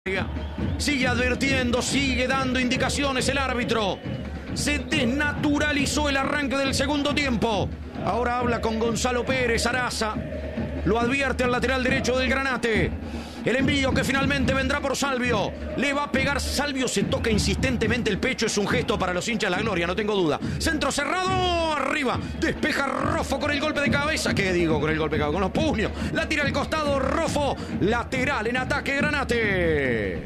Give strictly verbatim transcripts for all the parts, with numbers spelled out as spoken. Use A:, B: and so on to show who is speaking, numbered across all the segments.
A: Sigue advirtiendo, sigue dando indicaciones el árbitro. Se desnaturalizó el arranque del segundo tiempo. Ahora habla con Gonzalo Pérez Araza. Lo advierte al lateral derecho del Granate. El envío que finalmente vendrá por Salvio. Le va a pegar. Salvio se toca insistentemente el pecho. Es un gesto para los hinchas de la gloria, no tengo duda. Centro cerrado. Arriba. Despeja Roffo con el golpe de cabeza. ¿Qué digo con el golpe de cabeza? Con los puños. La tira al costado Roffo. Lateral en ataque Granate.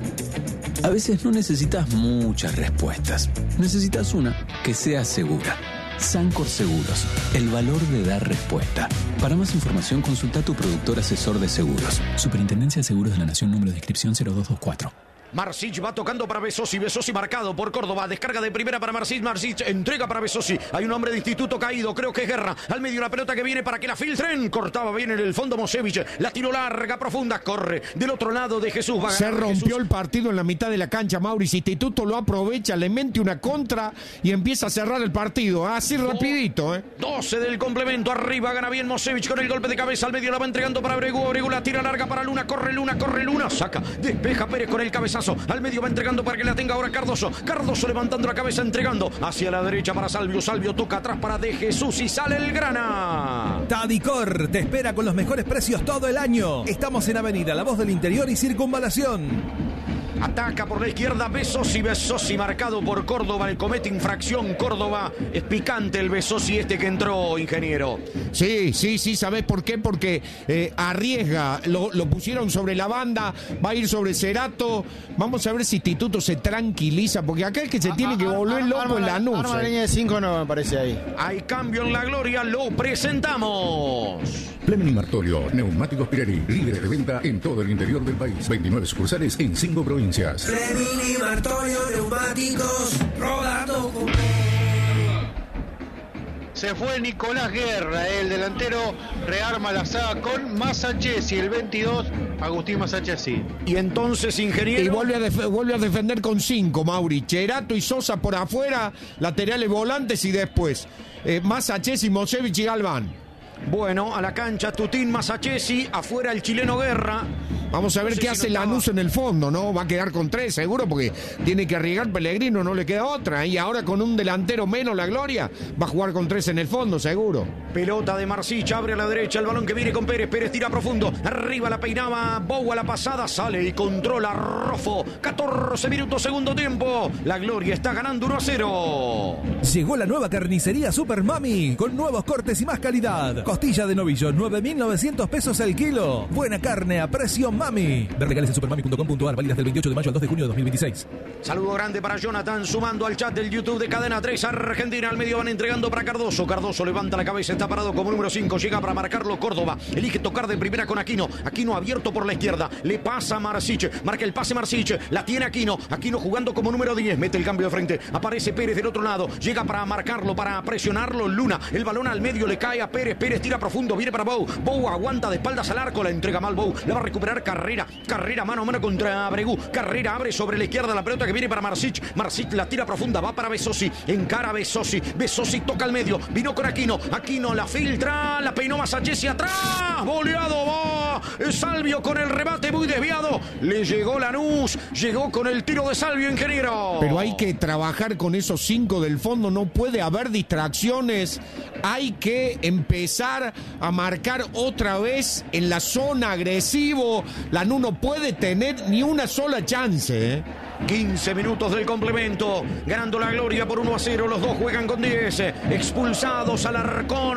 B: A veces no necesitas muchas respuestas. Necesitas una que sea segura. Sancor Seguros, el valor de dar respuesta. Para más información, consulta a tu productor asesor de seguros. Superintendencia de Seguros de la Nación, número de inscripción cero dos dos cuatro.
A: Marsic va tocando para Besosi, Besosi marcado por Córdoba, descarga de primera para Marsic, Marsic entrega para Besosi, hay un hombre de instituto caído, creo que es Guerra, al medio la pelota que viene para que la filtren, cortaba bien en el fondo Mosevich, la tiró larga, profunda, corre del otro lado de Jesús. Va
C: Se rompió
A: Jesús.
C: El partido en la mitad de la cancha, Mauricio, Instituto lo aprovecha, le mete una contra y empieza a cerrar el partido, así oh, rapidito. ¿eh?
A: doce del complemento, arriba gana bien Mosevich con el golpe de cabeza, al medio la va entregando para Abregu, Abregu la tira larga para Luna, corre Luna, corre Luna, saca, despeja Pérez con el cabezazo. Al medio va entregando para que la tenga ahora Cardoso. Cardoso levantando la cabeza, entregando hacia la derecha para Salvio. Salvio toca atrás para De Jesús y sale el Grana.
D: Tadicor te espera con los mejores precios todo el año. Estamos en Avenida La Voz del Interior y Circunvalación.
A: Ataca por la izquierda Besosi, Besosi marcado por Córdoba, el comete infracción Córdoba. Es picante el Besosi este que entró, ingeniero.
C: Sí, sí, sí, ¿sabés por qué? Porque eh, arriesga, lo, lo pusieron sobre la banda, va a ir sobre Cerato. Vamos a ver si Instituto se tranquiliza, porque acá es que se
E: a,
C: tiene
E: a,
C: que volver
E: a,
C: loco
E: arma,
C: en la nuca.
E: Arma la línea de cinco no me parece ahí.
A: Hay cambio en la gloria, lo presentamos.
F: Fleming y Martorio, Neumáticos Pirelli, líderes de venta en todo el interior del país. veintinueve sucursales en cinco provincias.
G: Fleming y Martorio, Neumáticos, rodando con...
H: Se fue Nicolás Guerra, el delantero rearma la saga con Masachesi, el veintidós, Agustín Masachesi.
A: Y entonces, ingeniero...
C: Y vuelve a, def- vuelve a defender con cinco, Mauri. Cherato y Sosa por afuera, laterales volantes y después eh, Masachesi, Mosevich y Galván.
A: Bueno, a la cancha Tutín, Masachesi, afuera el chileno Guerra.
C: Vamos a ver no sé qué si hace no Lanús en el fondo, ¿no? Va a quedar con tres, seguro, porque tiene que arriesgar Pellegrino, no le queda otra. Y ahora con un delantero menos la gloria, va a jugar con tres en el fondo, seguro.
A: Pelota de Marsic, abre a la derecha, el balón que viene con Pérez. Pérez tira profundo, arriba la peinaba Bou a la pasada, sale y controla Roffo. catorce minutos, segundo tiempo. La gloria está ganando uno a cero.
D: Llegó la nueva carnicería Super Mami, con nuevos cortes y más calidad. Costilla de novillo, nueve mil novecientos pesos el kilo. Buena carne a precio Mami. Ver legales en supermami punto com punto ar, válidas del veintiocho de mayo al dos de junio de dos mil veintiséis.
A: Saludo grande para Jonathan, sumando al chat del YouTube de Cadena tres. Argentina al medio van entregando para Cardoso. Cardoso levanta la cabeza, está parado como número cinco. Llega para marcarlo Córdoba. Elige tocar de primera con Aquino. Aquino abierto por la izquierda. Le pasa a Marsic. Marca el pase Marsic. La tiene Aquino. Aquino jugando como número diez. Mete el cambio de frente. Aparece Pérez del otro lado. Llega para marcarlo, para presionarlo. Luna. El balón al medio le cae a Pérez. Pérez tira profundo. Viene para Bou. Bou aguanta de espaldas al arco. La entrega mal Bou. La va a recuperar Carrera. Carrera mano a mano contra Abregu. Carrera abre sobre la izquierda la pelota que viene para Marsic. Marsic la tira profunda. Va para Besosi. Encara a Besosi. Besosi toca al medio. Vino con Aquino. Aquino la filtra. La peinó Masachesi atrás. Boleado va. Salvio con el remate muy desviado. Le llegó Lanús. Llegó con el tiro de Salvio, ingeniero.
C: Pero hay que trabajar con esos cinco del fondo. No puede haber distracciones. Hay que empezar a marcar otra vez en la zona agresivo. Lanús no puede tener ni una sola chance, ¿eh?
A: quince minutos del complemento, ganando la gloria por uno a cero, los dos juegan con diez, expulsados Alarcón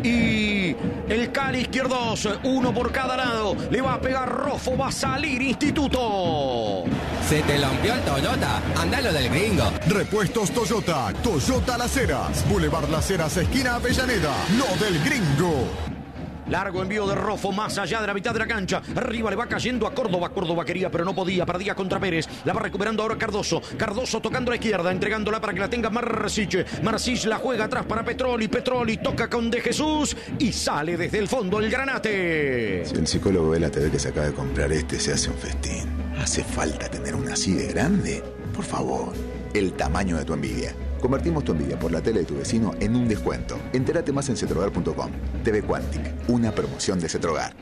A: y el Cali Izquierdos, uno por cada lado, le va a pegar Roffo, va a salir Instituto.
I: Se te lampió el Toyota, andalo del gringo.
J: Repuestos Toyota, Toyota Las Heras, Boulevard Las Heras, esquina Avellaneda, lo del gringo.
A: Largo envío de Roffo, más allá de la mitad de la cancha. Arriba le va cayendo a Córdoba. Córdoba quería, pero no podía. Perdía contra Pérez. La va recuperando ahora Cardoso. Cardoso tocando a la izquierda, entregándola para que la tenga Marsic. Marsic la juega atrás para Petroli. Petroli toca con De Jesús y sale desde el fondo el Granate.
K: Si el psicólogo ve la T V que se acaba de comprar este, se hace un festín. ¿Hace falta tener una así de grande? Por favor, el tamaño de tu envidia. Convertimos tu envidia por la tele de tu vecino en un descuento. Entérate más en cetrogar punto com. T V Quantic, una promoción de Cetrogar.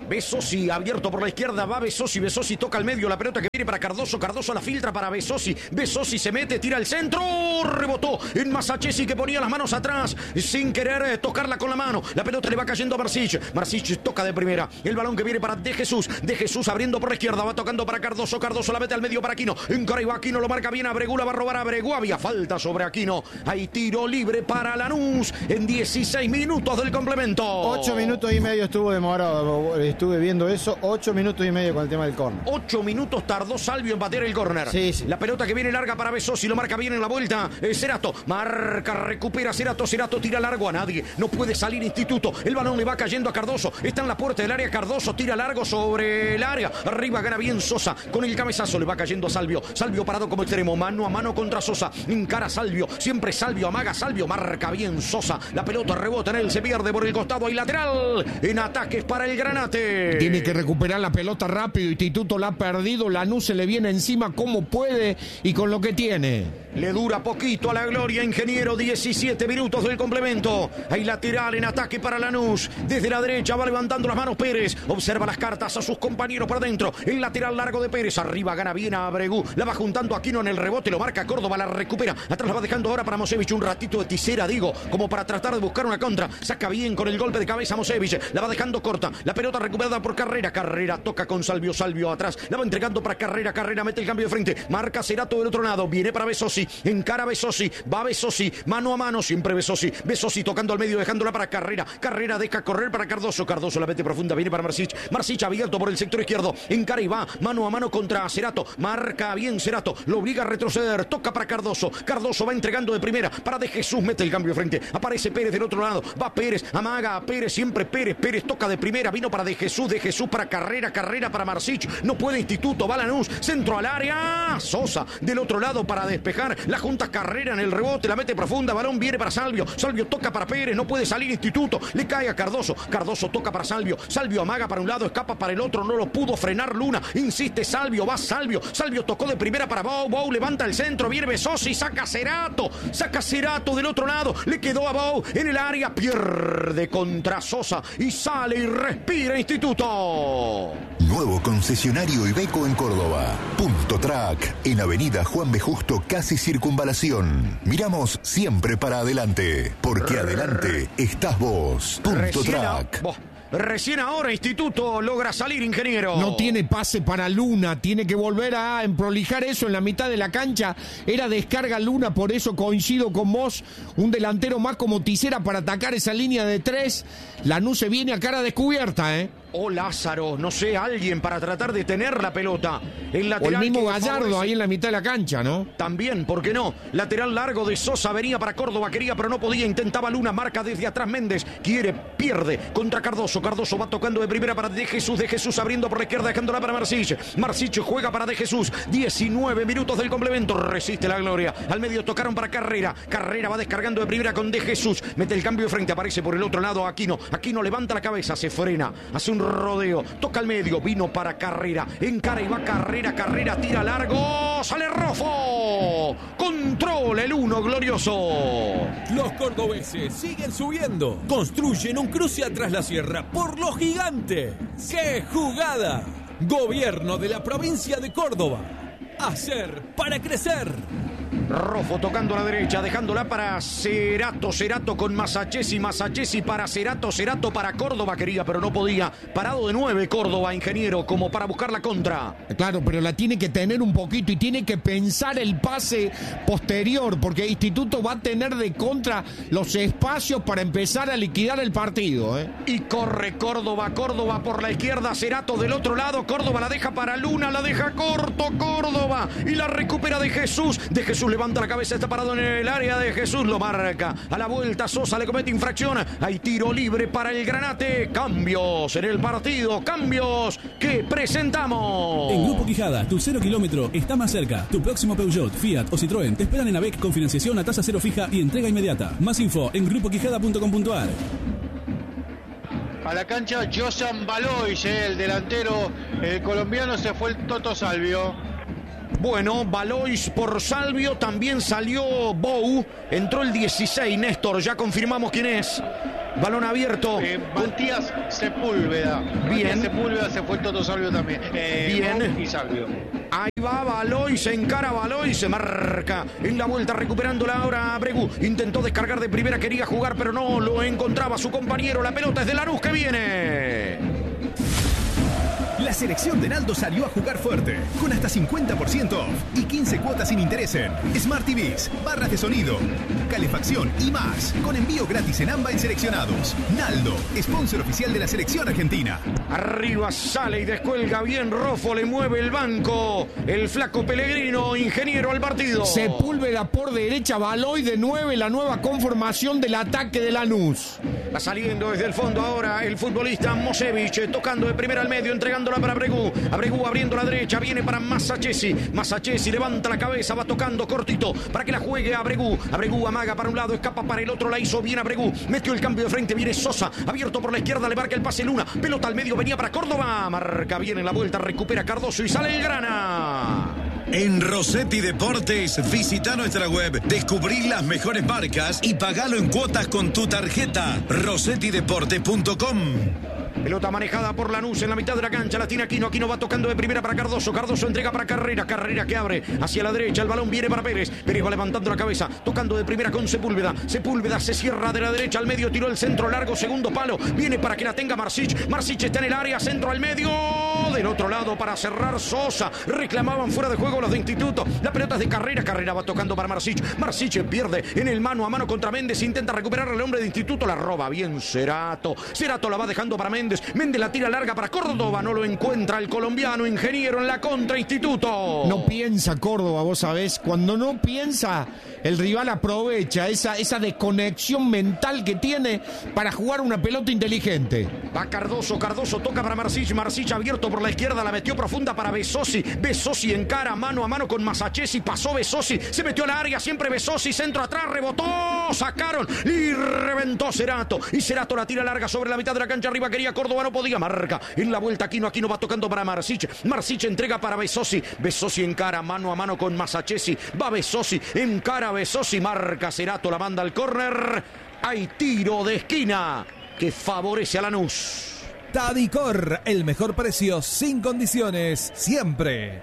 A: Besosi abierto por la izquierda, va Besosi, Besosi toca al medio, la pelota que viene para Cardoso, Cardoso la filtra para Besosi, Besosi se mete, tira al centro, rebotó en Masachesi que ponía las manos atrás sin querer tocarla con la mano, la pelota le va cayendo a Marsic, Marsic toca de primera, el balón que viene para De Jesús, De Jesús abriendo por la izquierda, va tocando para Cardoso, Cardoso la mete al medio para Aquino, en Caraiba Aquino lo marca bien, Abregu la va a robar a Abregu, había falta sobre Aquino, hay tiro libre para Lanús en dieciséis minutos del complemento.
E: Ocho minutos y medio estuvo demorado, estuve viendo eso, ocho minutos y medio con el tema del córner.
A: Ocho minutos tardó Salvio en bater el córner.
E: Sí, sí.
A: La pelota que viene larga para Besosi, lo marca bien en la vuelta. Eh, Cerato, marca, recupera Cerato, Cerato tira largo a nadie. No puede salir Instituto. El balón le va cayendo a Cardoso. Está en la puerta del área, Cardoso tira largo sobre el área. Arriba gana bien Sosa. Con el cabezazo le va cayendo a Salvio. Salvio parado como extremo, mano a mano contra Sosa. Encara Salvio, siempre Salvio, amaga Salvio, marca bien Sosa. La pelota rebota en él, se pierde por el costado. Hay lateral en ataques para el Granate.
C: Tiene que recuperar la pelota rápido, Instituto la ha perdido, Lanús se le viene encima como puede y con lo que tiene.
A: Le dura poquito a la gloria, Ingeniero, diecisiete minutos del complemento. Hay lateral en ataque para Lanús. Desde la derecha va levantando las manos Pérez. Observa las cartas a sus compañeros por dentro. El lateral largo de Pérez. Arriba gana bien a Abregu. La va juntando Aquino en el rebote. Lo marca Córdoba, la recupera. Atrás la va dejando ahora para Mosevich. Un ratito de tisera, digo, como para tratar de buscar una contra. Saca bien con el golpe de cabeza Mosevich. La va dejando corta. La pelota recuperada por Carrera. Carrera toca con Salvio. Salvio atrás. La va entregando para Carrera. Carrera mete el cambio de frente. Marca Cerato del otro lado. Viene para Besosi. Encara Besosi. Va Besosi. Mano a mano. Siempre Besosi. Besosi tocando al medio. Dejándola para Carrera. Carrera deja correr para Cardoso. Cardoso la mete profunda. Viene para Marsic. Marsic abierto por el sector izquierdo. Encara y va. Mano a mano contra Cerato. Marca bien Cerato. Lo obliga a retroceder. Toca para Cardoso. Cardoso va entregando de primera. Para De Jesús. Mete el cambio de frente. Aparece Pérez del otro lado. Va Pérez. Amaga a Pérez. Siempre Pérez. Pérez toca de primera. Vino para De Jesús. De Jesús para Carrera. Carrera para Marsic. No puede Instituto. Va Lanús. Centro al área. Sosa del otro lado para despejar. La junta Carrera en el rebote. La mete profunda. Balón viene para Salvio. Salvio toca para Pérez. No puede salir Instituto. Le cae a Cardoso. Cardoso toca para Salvio. Salvio amaga para un lado. Escapa para el otro. No lo pudo frenar Luna. Insiste Salvio. Va Salvio. Salvio tocó de primera para Bou. Bou levanta el centro. Viene Besosi. Saca Cerato. Saca Cerato del otro lado. Le quedó a Bou en el área. Pierde contra Sosa. Y sale y respira Instituto.
L: Nuevo concesionario Iveco en Córdoba. Punto Track. En Avenida Juan B. Justo, casi Circunvalación. Miramos siempre para adelante. Porque adelante estás vos. Punto
A: Recién
L: Track.
A: A... Vos. Recién ahora Instituto logra salir, Ingeniero.
C: No tiene pase para Luna, tiene que volver a emprolijar eso en la mitad de la cancha. Era descarga Luna, por eso coincido con vos. Un delantero más como Tisera para atacar esa línea de tres. Lanús se viene a cara descubierta, ¿eh?
A: O Lázaro, no sé, alguien para tratar de tener la pelota. El lateral
C: o el mismo
A: que
C: Gallardo
A: favorece.
C: ahí en la mitad de la cancha, ¿no?
A: También, ¿por qué no? Lateral largo de Sosa, venía para Córdoba, quería pero no podía, intentaba Luna, marca desde atrás Méndez, quiere, pierde contra Cardoso, Cardoso va tocando de primera para De Jesús, De Jesús abriendo por la izquierda, dejándola para Marsic, Marsic juega para De Jesús, diecinueve minutos del complemento, resiste la gloria, al medio tocaron para Carrera, Carrera va descargando de primera con De Jesús, mete el cambio de frente, aparece por el otro lado Aquino, Aquino levanta la cabeza, se frena, hace un rodeo, toca al medio, vino para Carrera, encara y va Carrera, Carrera tira largo, sale Rofo, controla el uno glorioso.
M: Los cordobeses siguen subiendo, construyen un cruce atrás la sierra por los gigantes. ¡Qué jugada! Gobierno de la provincia de Córdoba, hacer para crecer.
A: Rofo tocando a la derecha, dejándola para Cerato, Cerato con Masachesi, Masachesi para Cerato, Cerato para Córdoba, quería, pero no podía. Parado de nueve Córdoba, Ingeniero, como para buscar la contra.
C: Claro, pero la tiene que tener un poquito y tiene que pensar el pase posterior, porque Instituto va a tener de contra los espacios para empezar a liquidar el partido, ¿eh?
A: Y corre Córdoba, Córdoba por la izquierda, Cerato del otro lado, Córdoba la deja para Luna, la deja corto Córdoba y la recupera De Jesús, De Jesús levanta la cabeza, está parado en el área, De Jesús lo marca, a la vuelta Sosa le comete infracción, hay tiro libre para el Granate, cambios en el partido, cambios que presentamos.
N: En Grupo Quijada, tu cero kilómetro está más cerca, tu próximo Peugeot, Fiat o Citroën te esperan en A B E C con financiación a tasa cero fija y entrega inmediata. Más info en grupo quijada punto com punto a r.
H: A la cancha Josan Balois, eh, el delantero el colombiano, se fue el Toto Salvio.
A: Bueno, Balois por Salvio, también salió Bou, entró el dieciséis, Néstor, ya confirmamos quién es. Balón abierto.
H: Eh, Matías Sepúlveda.
A: Bien.
H: Matías Sepúlveda, se fue el Toto Salvio también. Eh,
A: Bien.
H: Mo y Salvio.
A: Ahí va Baloy, se encara Baloy, se marca en la vuelta recuperándola ahora Bregú. Intentó descargar de primera, quería jugar, pero no lo encontraba su compañero. La pelota es de Lanús que viene.
O: La selección de Naldo salió a jugar fuerte, con hasta cincuenta por ciento off y quince cuotas sin interés en Smart T Vs, barras de sonido, calefacción y más, con envío gratis en AMBA en seleccionados. Naldo, sponsor oficial de la selección argentina.
A: Arriba sale y descuelga bien Rofo, le mueve el banco. El flaco Pellegrino, ingeniero al partido.
C: Sepúlveda por derecha, Baloy de nueve, la nueva conformación del ataque de Lanús.
A: Va saliendo desde el fondo ahora el futbolista Mosevich, tocando de primera al medio, entregándola para Bregú. Bregú abriendo la derecha, viene para Masachesi. Masachesi levanta la cabeza, va tocando cortito para que la juegue a Bregú. A Bregú amaga para un lado, escapa para el otro, la hizo bien a Bregú. Metió el cambio de frente, viene Sosa, abierto por la izquierda, le marca el pase Luna. Pelota al medio, venía para Córdoba. Marca bien en la vuelta, recupera Cardoso y sale el grana.
P: En Rossetti Deportes, visita nuestra web, descubrí las mejores marcas y pagalo en cuotas con tu tarjeta. rossetti deportes punto com.
A: Pelota manejada por Lanús en la mitad de la cancha. La tiene Aquino. Aquino va tocando de primera para Cardoso. Cardoso entrega para Carrera. Carrera que abre hacia la derecha. El balón viene para Pérez. Pérez va levantando la cabeza. Tocando de primera con Sepúlveda. Sepúlveda se cierra de la derecha al medio. Tiró el centro largo. Segundo palo. Viene para que la tenga Marsic. Marsic está en el área. Centro al medio. Del otro lado para cerrar Sosa. Reclamaban fuera de juego los de Instituto. La pelota es de Carrera. Carrera va tocando para Marsic. Marsic pierde en el mano a mano contra Méndez. Intenta recuperar al hombre de Instituto. La roba bien Cerato. Cerato la va dejando para Méndez. Méndez la tira larga para Córdoba. No lo encuentra el colombiano ingeniero en la contra Instituto.
C: No piensa Córdoba, vos sabés. Cuando no piensa, el rival aprovecha esa, esa desconexión mental que tiene para jugar una pelota inteligente.
A: Va Cardoso. Cardoso toca para Marsic. Marsic abierto por la izquierda. La metió profunda para Besosi. Besosi encara mano a mano con Masachesi. Pasó Besosi. Se metió a la área. Siempre Besosi. Centro atrás. Rebotó. Sacaron. Y reventó Cerato. Y Cerato la tira larga sobre la mitad de la cancha. Arriba quería Córdoba. No podía. Marca en la vuelta. Aquino. Aquino va tocando para Marsic. Marsic entrega para Besosi. Besosi encara mano a mano con Masachesi. Va Besosi. Encara Besosi. Marca Cerato. La manda al córner. Hay tiro de esquina que favorece a Lanús.
D: Tadicor, el mejor precio sin condiciones, siempre.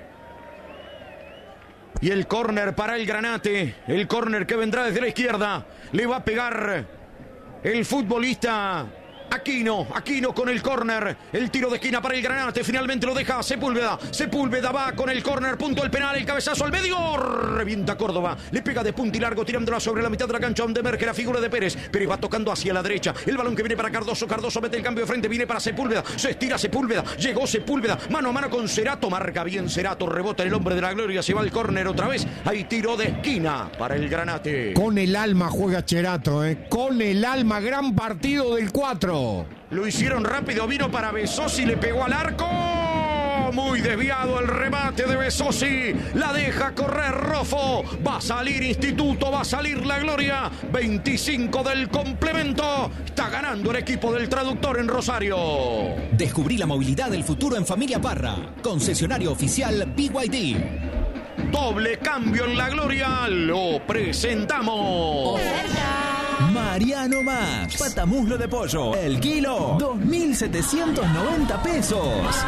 A: Y el córner para el Granate. El córner que vendrá desde la izquierda. Le va a pegar el futbolista Aquino, Aquino con el córner, el tiro de esquina para el Granate, finalmente lo deja Sepúlveda, Sepúlveda va con el córner, punto el penal, el cabezazo al medio, revienta Córdoba, le pega de punta y largo tirándola sobre la mitad de la cancha donde emerge la figura de Pérez, Pérez va tocando hacia la derecha, el balón que viene para Cardoso, Cardoso mete el cambio de frente, viene para Sepúlveda, se estira Sepúlveda, llegó Sepúlveda, mano a mano con Cerato, marca bien Cerato, rebota en el hombre de la gloria, se va el córner otra vez, hay tiro de esquina para el Granate.
C: Con el alma juega Cerato, eh, con el alma, gran partido del cuatro.
A: Lo hicieron rápido, vino para Besosi, le pegó al arco. Muy desviado el remate de Besosi. La deja correr Rofo. Va a salir Instituto, va a salir la gloria. veinticinco del complemento. Está ganando el equipo del traductor en Rosario.
Q: Descubrí la movilidad del futuro en Familia Parra. Concesionario oficial B Y D.
A: Doble cambio en la gloria. Lo presentamos.
Q: Mariano Max. Patamuslo de pollo. El kilo. dos mil setecientos noventa pesos.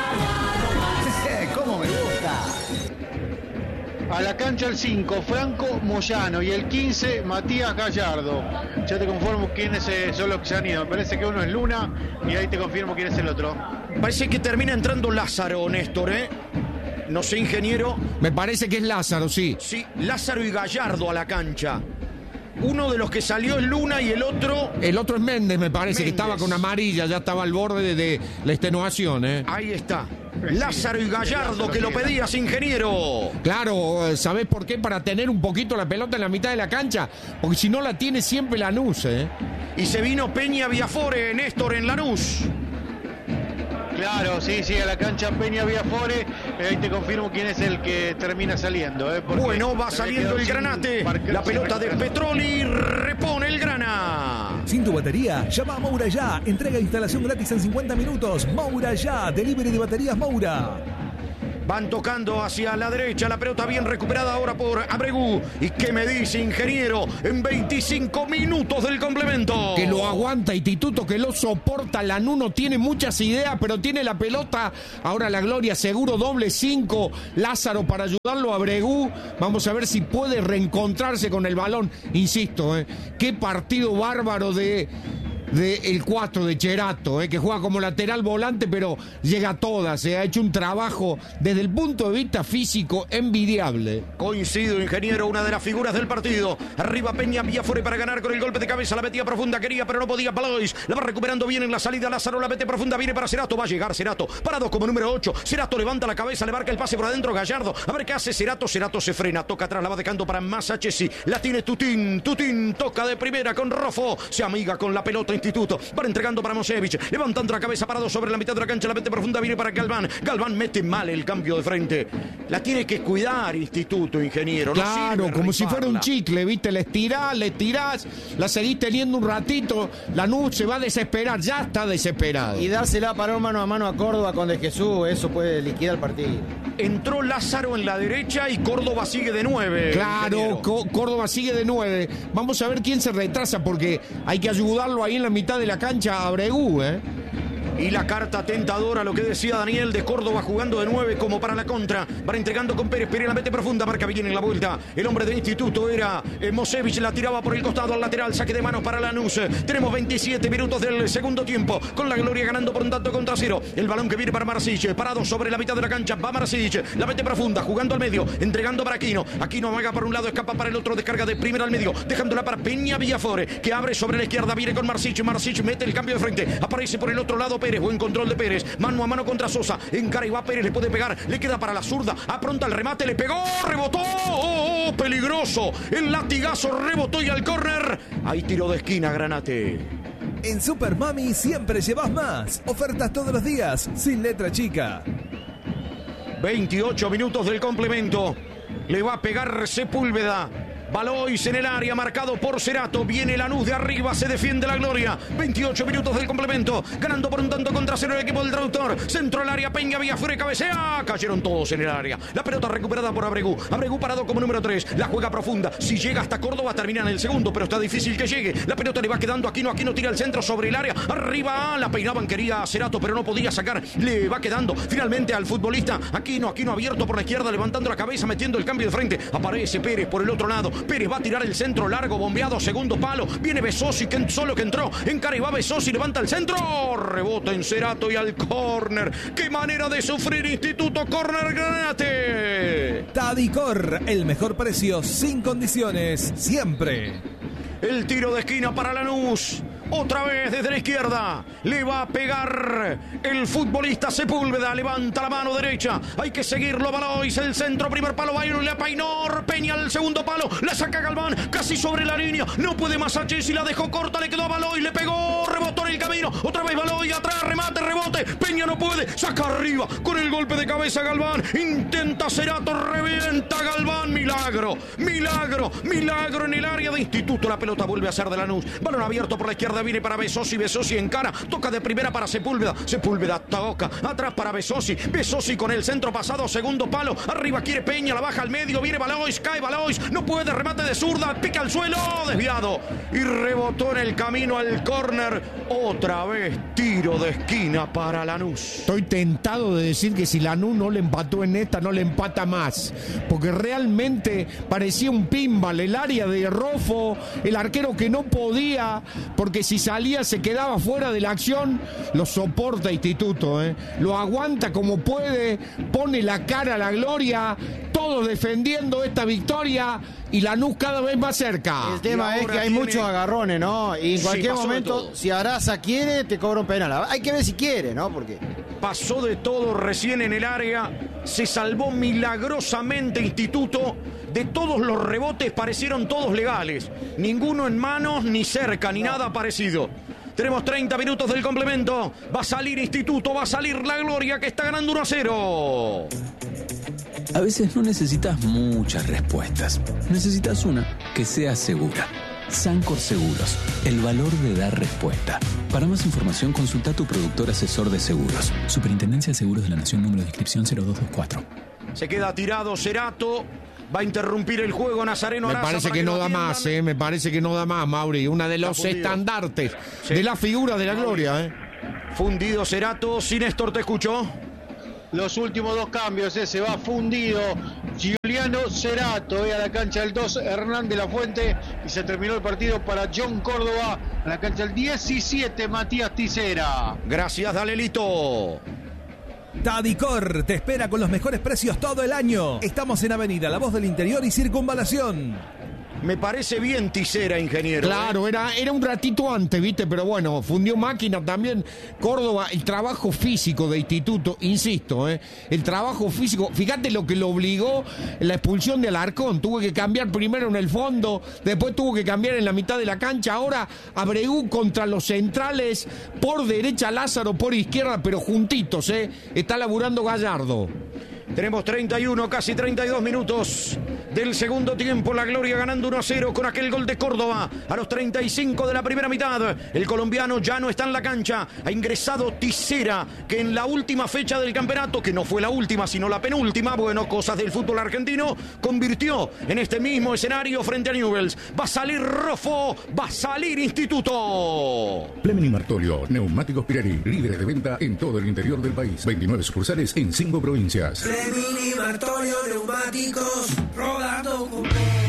H: ¿Cómo me gusta? A la cancha el cinco, Franco Moyano. Y el quince, Matías Gallardo. Ya te conformo quiénes son los que se han ido. Me parece que uno es Luna. Y ahí te confirmo quién es el otro.
A: Parece que termina entrando Lázaro, Néstor, ¿eh? No sé, ingeniero.
C: Me parece que es Lázaro, sí.
A: Sí, Lázaro y Gallardo a la cancha. Uno de los que salió es Luna y el otro...
C: El otro es Méndez, me parece, Méndez. Que estaba con amarilla, ya estaba al borde de, de la extenuación, ¿eh?
A: Ahí está. Lázaro y Gallardo, que lo pedías, ingeniero.
C: Claro, ¿sabés por qué? Para tener un poquito la pelota en la mitad de la cancha, porque si no la tiene siempre Lanús, ¿eh?
A: Y se vino Peña Viafore, Néstor, en Lanús.
H: Claro, sí, sí, a la cancha Peña Viafore. Ahí te confirmo quién es el que termina saliendo. ¿eh?
A: Bueno, va saliendo el Granate. La pelota de Petroli, repone el Grana.
D: Sin tu batería, llama a Moura ya. Entrega e instalación gratis en cincuenta minutos. Moura ya, delivery de baterías Moura.
A: Van tocando hacia la derecha, la pelota bien recuperada ahora por Abregu. ¿Y qué me dice, ingeniero? En veinticinco minutos del complemento.
C: Que lo aguanta Instituto, que lo soporta. Lanús no tiene muchas ideas, pero tiene la pelota. Ahora la Gloria, seguro doble cinco. Lázaro para ayudarlo a Abregu. Vamos a ver si puede reencontrarse con el balón. Insisto, ¿eh? Qué partido bárbaro de... de el cuatro de Cherato, eh, que juega como lateral volante, pero llega a todas, eh, ha hecho un trabajo desde el punto de vista físico envidiable.
A: Coincido, ingeniero, una de las figuras del partido. Arriba Peña, Villafuere para ganar con el golpe de cabeza, la metía profunda, quería, pero no podía. Palois la va recuperando bien en la salida. Lázaro la mete profunda, viene para Cerato, va a llegar Cerato, parado como número ocho. Cerato levanta la cabeza, le marca el pase por adentro, Gallardo, a ver qué hace Cerato. Cerato se frena, toca atrás, la va dejando para Masachesi, la tiene Tutín, Tutín toca de primera con Rofo, se amiga con la pelota Instituto, van entregando para Mosevich, levantando la cabeza, parado sobre la mitad de la cancha, la mete profunda, viene para Galván, Galván mete mal el cambio de frente, la tiene que cuidar Instituto, ingeniero. No
C: claro, como rifarla. Si fuera un chicle, viste, le estirás, le estirás, la seguís teniendo un ratito, Lanús se va a desesperar, ya está desesperado.
E: Y dársela para un mano a mano a Córdoba con De Jesús, eso puede liquidar el partido.
A: Entró Lázaro en la derecha y Córdoba sigue de nueve.
C: Claro, C- Córdoba sigue de nueve. Vamos a ver quién se retrasa, porque hay que ayudarlo ahí en la mitad de la cancha a Abregu, ¿eh?
A: Y la carta tentadora, lo que decía Daniel, de Córdoba jugando de nueve como para la contra. Van entregando con Pérez, Pérez la mete profunda, marca bien en la vuelta. El hombre de Instituto era eh, Mosevich, la tiraba por el costado al lateral, saque de manos para Lanús. Tenemos veintisiete minutos del segundo tiempo, con la Gloria ganando por un tanto contra cero. El balón que viene para Marsic, parado sobre la mitad de la cancha, va Marsic, la mete profunda, jugando al medio, entregando para Aquino. Aquino amaga por un lado, escapa para el otro, descarga de primera al medio, dejándola para Peña Villafore, que abre sobre la izquierda, viene con Marsic, Marsic mete el cambio de frente, aparece por el otro lado Pérez. Buen control de Pérez, mano a mano contra Sosa, encara y va Pérez, le puede pegar, le queda para la zurda, apronta el remate, le pegó, rebotó, oh, oh, peligroso, el latigazo rebotó y al córner, hay tiro de esquina, Granate.
D: En Super Mami siempre llevas más, ofertas todos los días, sin letra chica.
A: veintiocho minutos del complemento, le va a pegar Sepúlveda. Balois en el área, marcado por Cerato. Viene Lanús de arriba, se defiende la Gloria. veintiocho minutos del complemento, ganando por un tanto contra cero el equipo del traductor. Centro al área, Peña Villafuere cabecea. Cayeron todos en el área. La pelota recuperada por Abregu. Abregu parado como número tres. La juega profunda. Si llega hasta Córdoba, termina en el segundo, pero está difícil que llegue. La pelota le va quedando a Aquino. Aquino tira el centro sobre el área. Arriba, la peinaban, quería Cerato, pero no podía sacar. Le va quedando finalmente al futbolista Aquino. Aquino abierto por la izquierda, levantando la cabeza, metiendo el cambio de frente. Aparece Pérez por el otro lado. Pérez va a tirar el centro largo, bombeado, segundo palo. Viene Besosi, que solo que entró. Encara y va Besosi, levanta el centro. Rebota en Cerato y al córner. ¡Qué manera de sufrir Instituto! Córner, Granate.
D: Tadicor, el mejor precio, sin condiciones, siempre.
A: El tiro de esquina para Lanús. Otra vez desde la izquierda. Le va a pegar el futbolista Sepúlveda. Levanta la mano derecha. Hay que seguirlo. Balois, el centro. Primer palo. Bayron le apainó. Peña el segundo palo. La saca Galván. Casi sobre la línea. No puede más Sánchez y la dejó corta. Le quedó a Balois. Le pegó. Rebotó en el camino. Otra vez Balois. Atrás. Remate. Rebote. Peña no puede. Saca arriba. Con el golpe de cabeza Galván. Intenta Cerato. Revienta Galván. Milagro. Milagro. Milagro en el área de Instituto. La pelota vuelve a ser de Lanús. Balón abierto por la izquierda. Viene para Besosi, Besosi encara, toca de primera para Sepúlveda, Sepúlveda toca, atrás para Besosi, Besosi con el centro pasado, segundo palo, arriba quiere Peña, la baja al medio, viene Balois, cae Balois, no puede, remate de zurda, pica al suelo, desviado, y rebotó en el camino al córner, otra vez tiro de esquina para Lanús.
C: Estoy tentado de decir que si Lanús no le empató en esta, no le empata más, porque realmente parecía un pinball, el área de Rofo, el arquero que no podía, porque si salía se quedaba fuera de la acción, lo soporta Instituto, ¿eh? Lo aguanta como puede, pone la cara a la Gloria, todos defendiendo esta victoria y Lanús cada vez más cerca.
E: El tema es que hay tiene... muchos agarrones, ¿no? Y en sí, cualquier momento, si Araza quiere, te cobra un penal. Hay que ver si quiere, ¿no? Porque
A: pasó de todo recién en el área, se salvó milagrosamente Instituto. De todos los rebotes parecieron todos legales. Ninguno en manos, ni cerca, ni nada parecido. Tenemos treinta minutos del complemento. Va a salir Instituto, va a salir la Gloria, que está ganando uno a cero.
B: A veces no necesitas muchas respuestas. Necesitas una que sea segura. Sancor Seguros, el valor de dar respuesta. Para más información, consulta a tu productor asesor de seguros. Superintendencia de Seguros de la Nación, número de inscripción cero dos dos cuatro.
A: Se queda tirado Cerato. Va a interrumpir el juego Nazareno
C: Me
A: Araza.
C: parece que, que no da más, eh. Me parece que no da más, Mauri. Una de los estandartes sí. de la figura de la gloria, eh.
A: Fundido Cerato. Sí, Néstor, te escucho.
H: Los últimos dos cambios, eh, se va fundido Giuliano Cerato eh, a la cancha del dos, Hernán de la Fuente, y se terminó el partido para John Córdoba a la cancha del diecisiete, Matías Tisera.
A: Gracias, Dalelito.
D: Tadicor te espera con los mejores precios todo el año. Estamos en Avenida La Voz del Interior y Circunvalación.
A: Me parece bien Tisera, ingeniero.
C: Claro,
A: ¿eh?
C: era, era un ratito antes, ¿viste? Pero bueno, fundió máquina también. Córdoba, el trabajo físico de Instituto, insisto, ¿eh? El trabajo físico. Fíjate lo que lo obligó la expulsión de Alarcón. Tuvo que cambiar primero en el fondo, después tuvo que cambiar en la mitad de la cancha. Ahora Abreu contra los centrales, por derecha Lázaro, por izquierda, pero juntitos, ¿eh? Está laburando Gallardo.
A: Tenemos treinta y uno, casi treinta y dos minutos del segundo tiempo. La Gloria ganando uno a cero con aquel gol de Córdoba a los treinta y cinco de la primera mitad. El colombiano ya no está en la cancha. Ha ingresado Tisera, que en la última fecha del campeonato, que no fue la última sino la penúltima, bueno, cosas del fútbol argentino, convirtió en este mismo escenario frente a Newell's. Va a salir Rofo, va a salir Instituto.
F: Fleming Martolio, Neumáticos Pirelli, líderes de venta en todo el interior del país. veintinueve sucursales en cinco provincias.
G: Fleming Martolio, neumáticos, rodando con...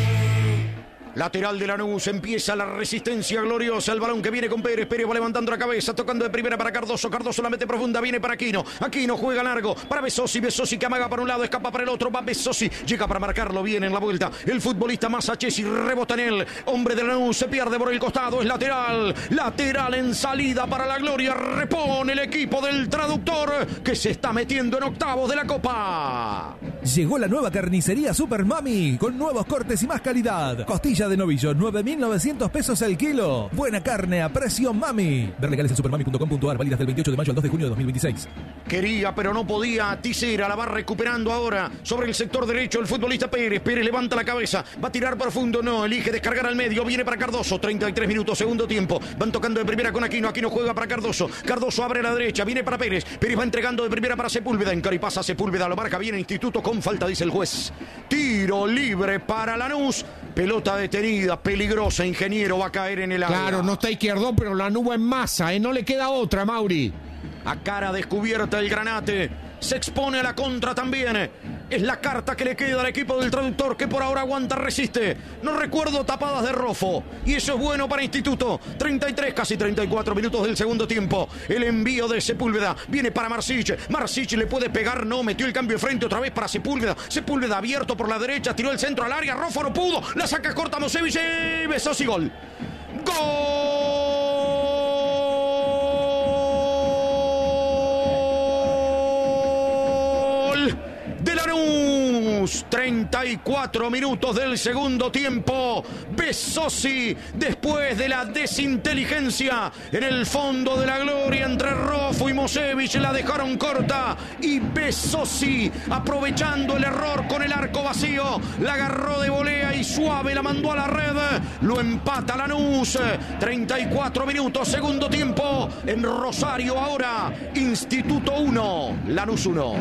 A: Lateral de Lanús, empieza la resistencia gloriosa, el balón que viene con Pérez, Pérez va levantando la cabeza, tocando de primera para Cardoso, Cardoso la mete profunda, viene para Aquino, Aquino juega largo, para Besosi, Besosi que amaga para un lado, escapa para el otro, va Besosi, llega para marcarlo bien en la vuelta, el futbolista Masachesi rebota en él, hombre de Lanús, se pierde por el costado, es lateral, lateral en salida para la Gloria, repone el equipo del traductor, que se está metiendo en octavos de la Copa.
D: Llegó la nueva carnicería Super Mami, con nuevos cortes y más calidad. Costilla de novillo, nueve mil novecientos pesos el kilo. Buena carne a precio Mami. Ver legales en supermami punto com punto ar, válidas del veintiocho de mayo al dos de junio de dos mil veintiséis.
A: Quería, pero no podía. Tisera la va recuperando ahora sobre el sector derecho el futbolista Pérez. Pérez levanta la cabeza, va a tirar profundo, no, elige descargar al medio, viene para Cardoso, treinta y tres minutos, segundo tiempo. Van tocando de primera con Aquino, Aquino juega para Cardoso. Cardoso abre a la derecha, viene para Pérez. Pérez va entregando de primera para Sepúlveda. En Caripasa Sepúlveda lo marca bien Instituto con falta, dice el juez. Tiro libre para Lanús. Pelota detenida, peligrosa, ingeniero, va a caer en el área.
C: Claro, no está izquierdo, pero la nube en masa, ¿eh? No le queda otra, Mauri.
A: A cara descubierta el Granate. Se expone a la contra también. Es la carta que le queda al equipo del traductor, que por ahora aguanta, resiste. No recuerdo tapadas de Rofo. Y eso es bueno para Instituto. treinta y tres, casi treinta y cuatro minutos del segundo tiempo. El envío de Sepúlveda. Viene para Marsic. Marsic le puede pegar. No, metió el cambio de frente otra vez para Sepúlveda. Sepúlveda abierto por la derecha. Tiró el centro al área. Rofo no pudo. La saca corta Mosevich. Y Besos y gol. ¡Gol! De Lanús, treinta y cuatro minutos del segundo tiempo. Besosi, después de la desinteligencia en el fondo de la Gloria entre Rofo y Mosevich, la dejaron corta. Y Besosi, aprovechando el error con el arco vacío, la agarró de volea y suave la mandó a la red. Lo empata Lanús. treinta y cuatro minutos, segundo tiempo. En Rosario ahora, Instituto uno, Lanús uno.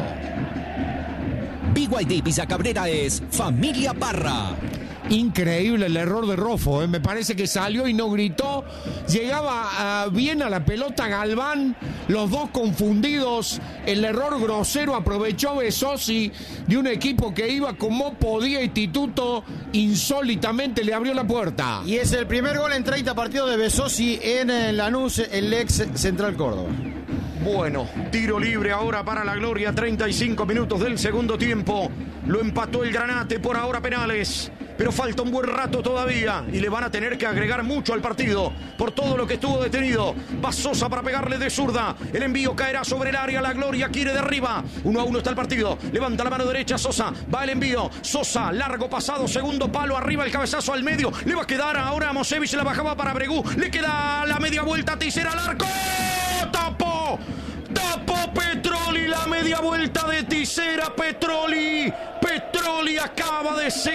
Q: B Y D Pizza Cabrera es Familia Parra.
C: Increíble el error de Rofo, ¿eh? Me parece que salió y no gritó. Llegaba uh, bien a la pelota Galván, los dos confundidos. El error grosero aprovechó Besosi de un equipo que iba como podía. Instituto insólitamente le abrió la puerta.
E: Y es el primer gol en treinta partidos de Besosi en Lanús, el ex Central Córdoba.
A: Bueno, tiro libre ahora para la Gloria, treinta y cinco minutos del segundo tiempo. Lo empató el Granate, por ahora penales. Pero falta un buen rato todavía y le van a tener que agregar mucho al partido por todo lo que estuvo detenido. Va Sosa para pegarle de zurda. El envío caerá sobre el área. La Gloria quiere de arriba. Uno a uno está el partido. Levanta la mano derecha Sosa. Va el envío. Sosa, largo pasado, segundo palo, arriba el cabezazo al medio. Le va a quedar ahora a Mosevich, la bajaba para Abregu. Le queda la media vuelta a Tisera al arco. ¡Tapó! Tapó Petroli, la media vuelta de Tisera. Petroli. Petroli acaba de se...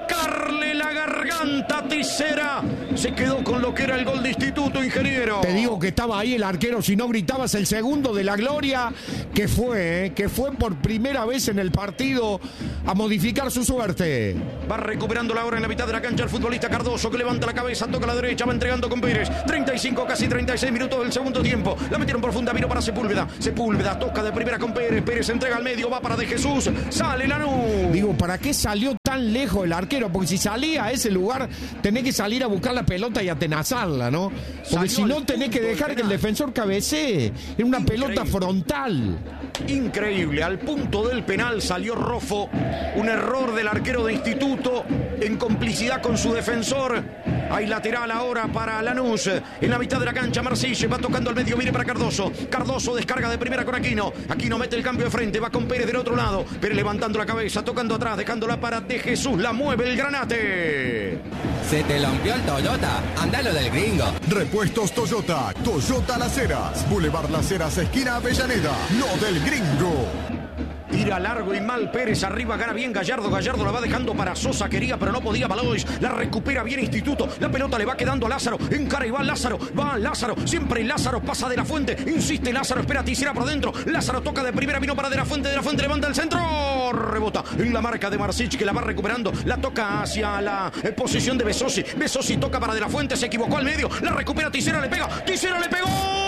A: secarle la garganta. Tisera se quedó con lo que era el gol de Instituto, ingeniero.
C: Te digo que estaba ahí el arquero, si no gritabas el segundo de la gloria, que fue, ¿eh? que fue por primera vez en el partido a modificar su suerte.
A: Va recuperando la hora en la mitad de la cancha el futbolista Cardoso, que levanta la cabeza, toca a la derecha, va entregando con Pérez. treinta y cinco, casi treinta y seis minutos del segundo tiempo. La metieron profunda, vino para Sepúlveda. Sepúlveda toca de primera con Pérez. Pérez entrega al medio, va para De Jesús. Sale Lanús.
C: Digo, ¿para qué salió tan lejos el arquero? Porque si salía a ese lugar, tenés que salir a buscar la pelota y atenazarla, ¿no? Porque si no, tenés que dejar que el defensor cabecee. Era una pelota frontal.
A: Increíble, al punto del penal salió Roffo. Un error del arquero de Instituto en complicidad con su defensor. Hay lateral ahora para Lanús. En la mitad de la cancha, Marcille va tocando al medio, viene para Cardoso. Cardoso descarga de primera con Aquino. Aquino mete el cambio de frente, va con Pérez del otro lado. Pérez levantando la cabeza, tocando atrás, dejándola para De Jesús. La mueve el Granate.
I: Se te rompió el Toyota. Andalo del Gringo.
J: Repuestos Toyota. Toyota Las Heras. Boulevard Las Heras, esquina Avellaneda. No del Gringo.
A: Tira largo y mal Pérez, arriba gana bien Gallardo, Gallardo la va dejando para Sosa, quería pero no podía Balois, la recupera bien Instituto, la pelota le va quedando a Lázaro, encara y va Lázaro, va Lázaro, siempre Lázaro pasa de la Fuente, insiste Lázaro, espera Tisera por dentro, Lázaro toca de primera, vino para de la Fuente, de la Fuente levanta el centro, rebota en la marca de Marcich que la va recuperando, la toca hacia la eh, posición de Besosi, Besosi toca para de la Fuente, se equivocó al medio, la recupera Tisera, le pega, Tisera le pegó,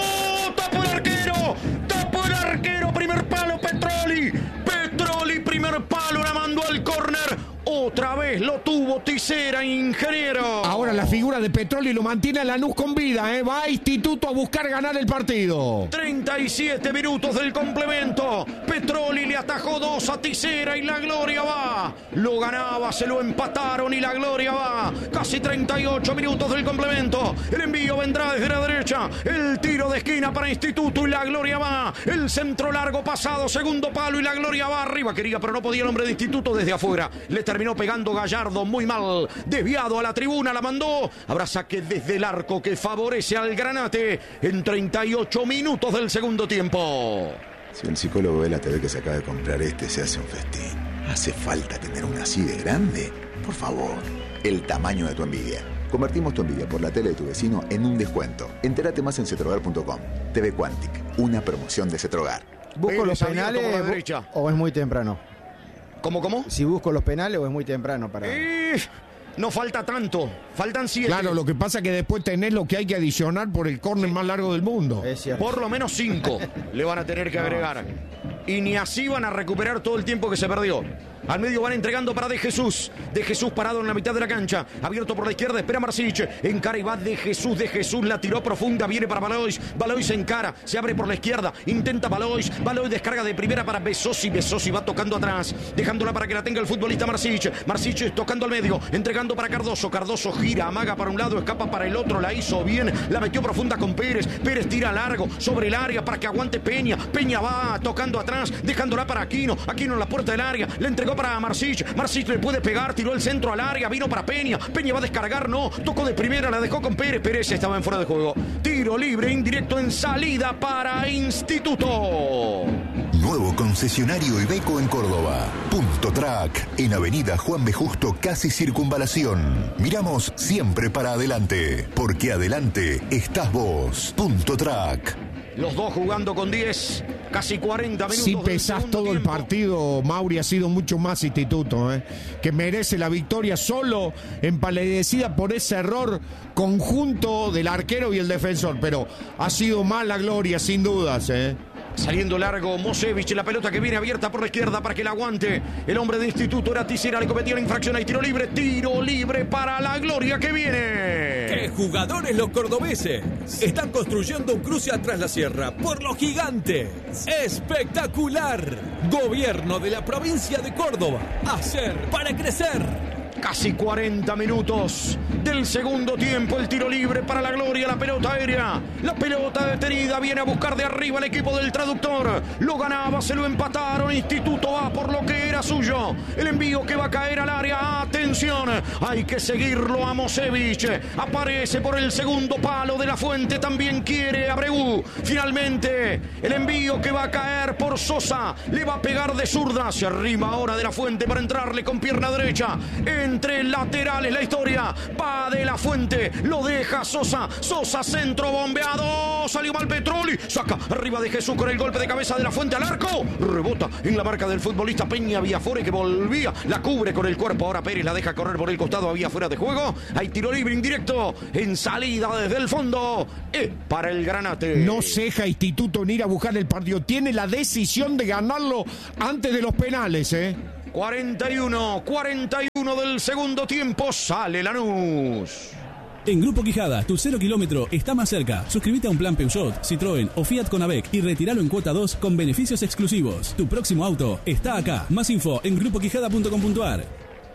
A: tapó el arquero, tapó el arquero, primer palo Petroli, Petroli, primer palo, la mandó al córner. Otra vez lo tuvo Tisera, ingeniero.
C: Ahora la figura de Petroli lo mantiene a Lanús con vida, ¿eh? Va a Instituto a buscar ganar el partido.
A: treinta y siete minutos del complemento. Petroli le atajó dos a Tisera y la gloria va. Lo ganaba, se lo empataron y la gloria va. Casi treinta y ocho minutos del complemento. El envío vendrá desde la derecha. El tiro de esquina para Instituto y la gloria va. El centro largo pasado, segundo palo y la gloria va arriba. Quería, pero no podía el hombre de Instituto desde afuera. Le terminó pegando Gallardo muy mal, desviado a la tribuna, la mandó. Habrá saque desde el arco que favorece al Granate en treinta y ocho minutos del segundo tiempo.
K: Si el psicólogo ve la T V que se acaba de comprar este, se hace un festín. ¿Hace falta tener una así de grande? Por favor, el tamaño de tu envidia. Convertimos tu envidia por la tele de tu vecino en un descuento. Entérate más en cetrogar punto com. T V Quantic, una promoción de Cetrogar.
E: ¿Busco los penales o es muy temprano?
A: ¿Cómo, cómo?
E: Si busco los penales o es muy temprano para...
A: Eh, no falta tanto, faltan siete.
C: Claro, lo que pasa es que después tenés lo que hay que adicionar por el córner más largo del mundo.
E: Es cierto.
A: Por lo menos cinco le van a tener que agregar. Y ni así van a recuperar todo el tiempo que se perdió. Al medio van entregando para De Jesús. De Jesús parado en la mitad de la cancha. Abierto por la izquierda, espera Marcich. Encara y va De Jesús. De Jesús la tiró profunda. Viene para Balois. Balois se encara. Se abre por la izquierda. Intenta Balois. Balois descarga de primera para Besosi. Besosi va tocando atrás. Dejándola para que la tenga el futbolista Marcich. Marcich tocando al medio. Entregando para Cardoso. Cardoso gira, amaga para un lado, escapa para el otro. La hizo bien. La metió profunda con Pérez. Pérez tira largo sobre el área para que aguante Peña. Peña va tocando atrás. Dejándola para Aquino. Aquino en la puerta del área. Le entregó para Marcich. Marcich le puede pegar, tiró el centro al área, vino para Peña. Peña va a descargar, no. Tocó de primera, la dejó con Pérez. Pérez estaba en fuera de juego. Tiro libre, indirecto en salida para Instituto.
L: Nuevo concesionario Iveco en Córdoba. Punto Track, en Avenida Juan B. Justo, casi Circunvalación. Miramos siempre para adelante, porque adelante estás vos. Punto Track.
A: Los dos jugando con diez, casi cuarenta minutos.
C: Si pesás todo
A: tiempo.
C: El partido, Mauri, ha sido mucho más Instituto, ¿eh? que merece la victoria solo empalidecida por ese error conjunto del arquero y el defensor, pero ha sido más la gloria, sin dudas. ¿eh?
A: Saliendo largo Mosevich, la pelota que viene abierta por la izquierda para que la aguante. El hombre de Instituto era Tisera, le cometía la infracción. Hay tiro libre, tiro libre para la gloria que viene.
M: ¡Qué jugadores los cordobeses! Están construyendo un cruce atrás la sierra por los gigantes. ¡Espectacular! Gobierno de la provincia de Córdoba. Hacer para crecer.
A: Casi cuarenta minutos del segundo tiempo. El tiro libre para la gloria. La pelota aérea. La pelota detenida. Viene a buscar de arriba el equipo del traductor. Lo ganaba, se lo empataron. Instituto va por lo que era suyo. El envío que va a caer al área. Atención. Hay que seguirlo a Mosevich. Aparece por el segundo palo de la Fuente. También quiere Abreu. Finalmente el envío que va a caer por Sosa. Le va a pegar de zurda. Se arrima ahora de la Fuente para entrarle con pierna derecha. En entre laterales la historia. Va de la Fuente, lo deja Sosa. Sosa, centro bombeado. Salió mal Petroli. Saca arriba de Jesús con el golpe de cabeza de la Fuente al arco. Rebota en la marca del futbolista Peña Villafore, que volvía. La cubre con el cuerpo. Ahora Pérez la deja correr por el costado. Había fuera de juego. Hay tiro libre indirecto en salida desde el fondo. Eh, para el Granate.
C: No ceja Instituto en ir a buscar el partido. Tiene la decisión de ganarlo antes de los penales, ¿eh?
A: cuarenta y uno, cuarenta y uno del segundo tiempo. Sale Lanús.
N: En Grupo Quijada, tu cero kilómetro está más cerca. Suscríbete a un plan Peugeot, Citroën o Fiat con AVEC y retíralo en cuota dos con beneficios exclusivos. Tu próximo auto está acá. Más info en grupo quijada punto com punto a r.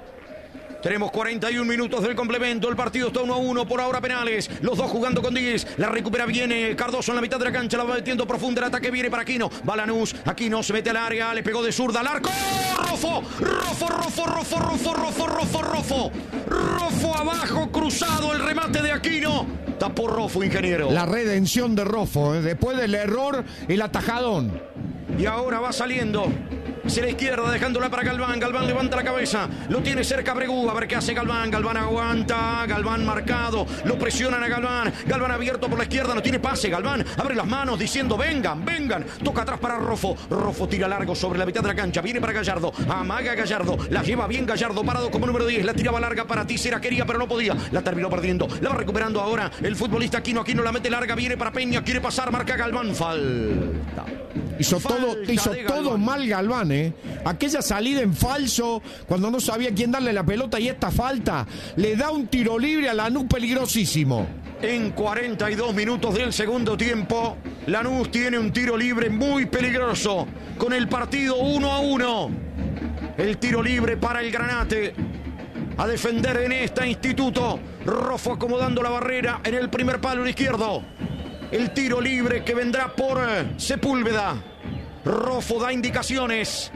A: Tenemos cuarenta y un minutos del complemento. El partido está uno a uno. Por ahora penales. Los dos jugando con diez. La recupera bien Cardoso en la mitad de la cancha. La va metiendo profunda. El ataque viene para Aquino. Va Lanús. Aquino se mete al área. Le pegó de zurda al arco. Rofo. Rofo, Rofo, Rofo, Rofo, Rofo, Rofo, Rofo. Rofo abajo. Cruzado el remate de Aquino. Tapó Rofo, ingeniero.
C: La redención de Rofo. ¿eh? Después del error, el atajadón.
A: Y ahora va saliendo. Hacia la izquierda, dejándola para Galván. Galván levanta la cabeza. Lo tiene cerca Bregú. A ver qué hace Galván. Galván aguanta. Galván marcado. Lo presionan a Galván. Galván abierto por la izquierda. No tiene pase. Galván abre las manos diciendo vengan, vengan. Toca atrás para Rofo. Rofo tira largo sobre la mitad de la cancha. Viene para Gallardo. Amaga Gallardo. La lleva bien Gallardo. Parado como número diez. La tiraba larga para Tisera. Quería pero no podía. La terminó perdiendo. La va recuperando ahora el futbolista Aquino. Aquino la mete larga. Viene para Peña. Quiere pasar. Marca Galván. Falta.
C: Hizo todo, hizo todo mal Galván, ¿eh? Aquella salida en falso, cuando no sabía quién darle la pelota, y esta falta le da un tiro libre a Lanús peligrosísimo.
A: En cuarenta y dos minutos del segundo tiempo, Lanús tiene un tiro libre muy peligroso, con el partido uno a uno. El tiro libre para el Granate. A defender en este Instituto. Rofo acomodando la barrera en el primer palo izquierdo. El tiro libre que vendrá por Sepúlveda. Rofo da indicaciones.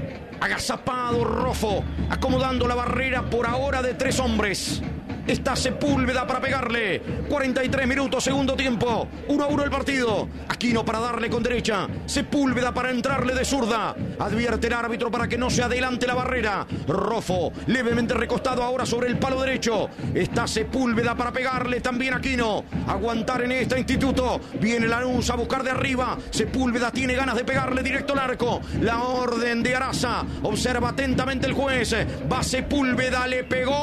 A: Agazapado Rofo, acomodando la barrera por ahora de tres hombres. Está Sepúlveda para pegarle. cuarenta y tres minutos, segundo tiempo. uno a uno el partido. Aquino para darle con derecha. Sepúlveda para entrarle de zurda. Advierte el árbitro para que no se adelante la barrera. Rofo, levemente recostado ahora sobre el palo derecho. Está Sepúlveda para pegarle también Aquino. Aguantar en este Instituto. Viene Lanús a buscar de arriba. Sepúlveda tiene ganas de pegarle directo al arco. La orden de Araza. Observa atentamente el juez. Va Sepúlveda, le